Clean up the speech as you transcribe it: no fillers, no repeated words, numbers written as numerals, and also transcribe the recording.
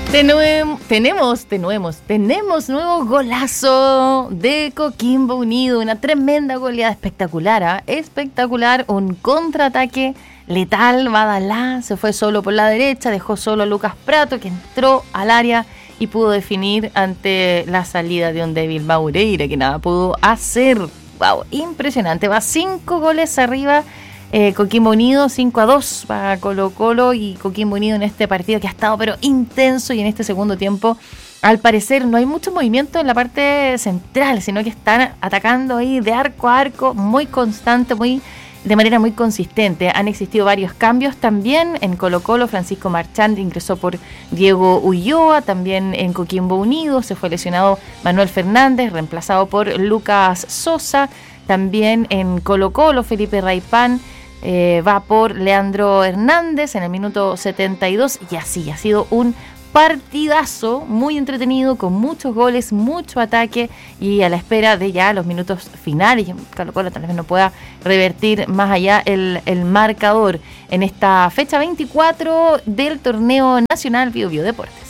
Tenemos nuevo golazo de Coquimbo Unido, una tremenda goleada espectacular, espectacular, un contraataque letal. Badalá se fue solo por la derecha, dejó solo a Lucas Prato, que entró al área y pudo definir ante la salida de un débil Maureira, que nada pudo hacer. Wow, impresionante, va 5 goles arriba. Coquimbo Unido 5-2 para Colo Colo, y Coquimbo Unido en este partido que ha estado pero intenso, y en este segundo tiempo al parecer no hay mucho movimiento en la parte central, sino que están atacando ahí de arco a arco, muy constante, de manera muy consistente. Han existido varios cambios también en Colo Colo. Francisco Marchand ingresó por Diego Ulloa. También en Coquimbo Unido se fue lesionado Manuel Fernández, reemplazado por Lucas Sosa. También en Colo Colo Felipe Raipán va por Leandro Hernández en el minuto 72, y así ha sido un partidazo muy entretenido, con muchos goles, mucho ataque, y a la espera de ya los minutos finales. Colo Colo tal vez no pueda revertir más allá el marcador en esta fecha 24 del torneo nacional Bio Bio Deportes.